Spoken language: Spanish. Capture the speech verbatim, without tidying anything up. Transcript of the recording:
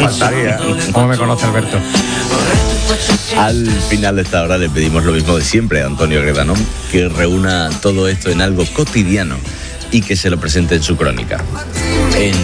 faltaría. ¿Cómo me conoce Alberto? Al final de esta hora le pedimos lo mismo de siempre a Antonio Gredano, que reúna todo esto en algo cotidiano y que se lo presente en su crónica. En